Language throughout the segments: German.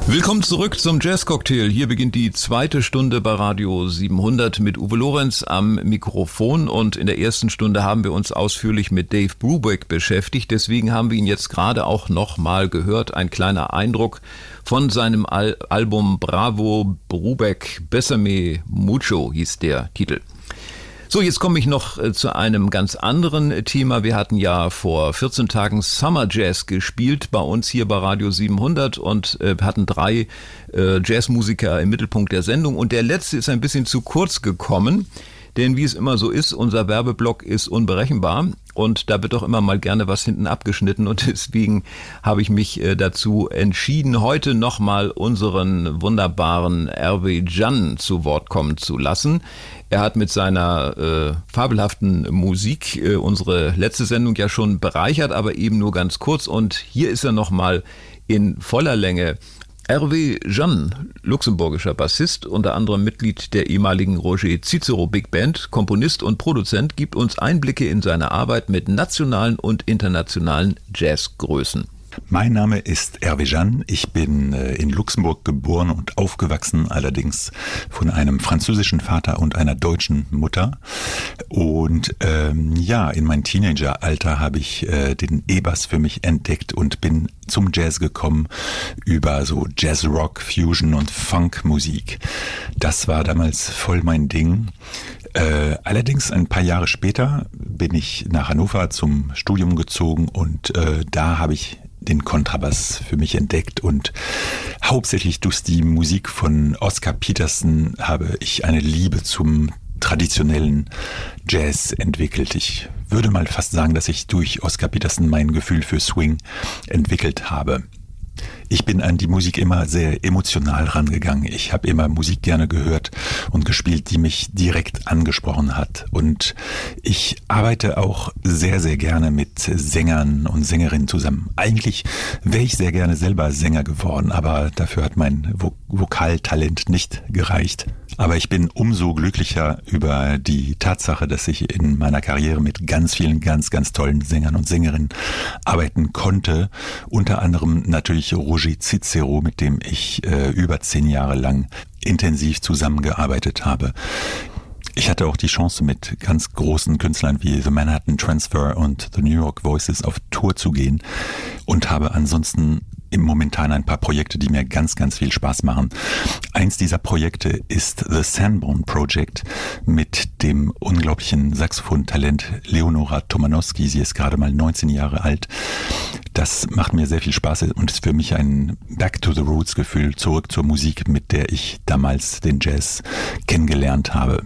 Willkommen zurück zum Jazz-Cocktail. Hier beginnt die zweite Stunde bei Radio 700 mit Uwe Lorenz am Mikrofon. Und in der ersten Stunde haben wir uns ausführlich mit Dave Brubeck beschäftigt. Deswegen haben wir ihn jetzt gerade auch nochmal gehört. Ein kleiner Eindruck von seinem Album Bravo Brubeck, Bésame Mucho hieß der Titel. So, jetzt komme ich noch zu einem ganz anderen Thema. Wir hatten ja vor 14 Tagen Summer Jazz gespielt bei uns hier bei Radio 700 und hatten 3 Jazzmusiker im Mittelpunkt der Sendung. Und der letzte ist ein bisschen zu kurz gekommen, denn wie es immer so ist, unser Werbeblock ist unberechenbar und da wird doch immer mal gerne was hinten abgeschnitten und deswegen habe ich mich dazu entschieden, heute nochmal unseren wunderbaren Hervé Jan zu Wort kommen zu lassen. Er hat mit seiner fabelhaften Musik unsere letzte Sendung ja schon bereichert, aber eben nur ganz kurz. Und hier ist er nochmal in voller Länge. Hervé Jan, luxemburgischer Bassist, unter anderem Mitglied der ehemaligen Roger Cicero Big Band, Komponist und Produzent, gibt uns Einblicke in seine Arbeit mit nationalen und internationalen Jazzgrößen. Mein Name ist Hervé Jan. Ich bin in Luxemburg geboren und aufgewachsen, allerdings von einem französischen Vater und einer deutschen Mutter. Und in meinem Teenageralter habe ich den E-Bass für mich entdeckt und bin zum Jazz gekommen über so Jazz-Rock, Fusion und Funk-Musik. Das war damals voll mein Ding. Allerdings ein paar Jahre später bin ich nach Hannover zum Studium gezogen und da habe ich den Kontrabass für mich entdeckt und hauptsächlich durch die Musik von Oscar Peterson habe ich eine Liebe zum traditionellen Jazz entwickelt. Ich würde mal fast sagen, dass ich durch Oscar Peterson mein Gefühl für Swing entwickelt habe. Ich bin an die Musik immer sehr emotional rangegangen. Ich habe immer Musik gerne gehört und gespielt, die mich direkt angesprochen hat. Und ich arbeite auch sehr, sehr gerne mit Sängern und Sängerinnen zusammen. Eigentlich wäre ich sehr gerne selber Sänger geworden, aber dafür hat mein Vokaltalent nicht gereicht. Aber ich bin umso glücklicher über die Tatsache, dass ich in meiner Karriere mit ganz vielen, ganz, ganz tollen Sängern und Sängerinnen arbeiten konnte. Unter anderem natürlich Roger Cicero, mit dem ich über 10 Jahre lang intensiv zusammengearbeitet habe. Ich hatte auch die Chance, mit ganz großen Künstlern wie The Manhattan Transfer und The New York Voices auf Tour zu gehen und habe ansonsten momentan ein paar Projekte, die mir ganz, ganz viel Spaß machen. Eins dieser Projekte ist The Sanborn Project mit dem unglaublichen Saxophon-Talent Leonora Tomanowski. Sie ist gerade mal 19 Jahre alt. Das macht mir sehr viel Spaß und ist für mich ein Back-to-the-Roots-Gefühl, zurück zur Musik, mit der ich damals den Jazz kennengelernt habe.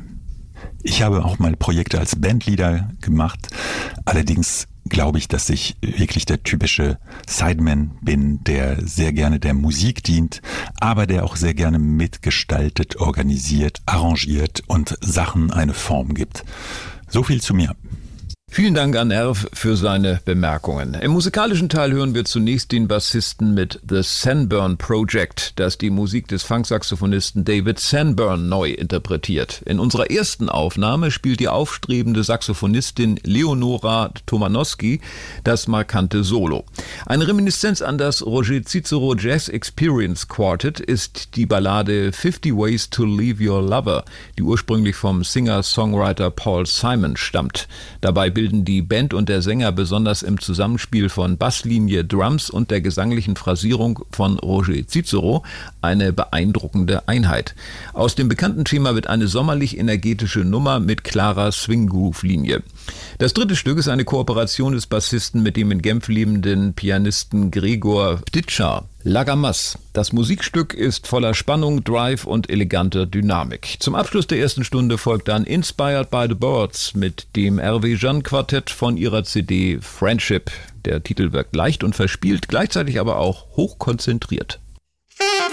Ich habe auch mal Projekte als Bandleader gemacht, allerdings glaube ich, dass ich wirklich der typische Sideman bin, der sehr gerne der Musik dient, aber der auch sehr gerne mitgestaltet, organisiert, arrangiert und Sachen eine Form gibt. So viel zu mir. Vielen Dank an Herv für seine Bemerkungen. Im musikalischen Teil hören wir zunächst den Bassisten mit The Sanborn Project, das die Musik des Funksaxophonisten David Sanborn neu interpretiert. In unserer ersten Aufnahme spielt die aufstrebende Saxophonistin Leonora Tomanowski das markante Solo. Eine Reminiszenz an das Roger Cicero Jazz Experience Quartet ist die Ballade 50 Ways to Leave Your Lover, die ursprünglich vom Singer-Songwriter Paul Simon stammt. Dabei bilden die Band und der Sänger besonders im Zusammenspiel von Basslinie, Drums und der gesanglichen Phrasierung von Roger Cicero eine beeindruckende Einheit. Aus dem bekannten Thema wird eine sommerlich-energetische Nummer mit klarer Swing-Groove-Linie. Das dritte Stück ist eine Kooperation des Bassisten mit dem in Genf lebenden Pianisten Gregor Ptitschar. Lagamas. Das Musikstück ist voller Spannung, Drive und eleganter Dynamik. Zum Abschluss der ersten Stunde folgt dann Inspired by the Birds mit dem Hervé Jan Quartett von ihrer CD Friendship. Der Titel wirkt leicht und verspielt, gleichzeitig aber auch hochkonzentriert.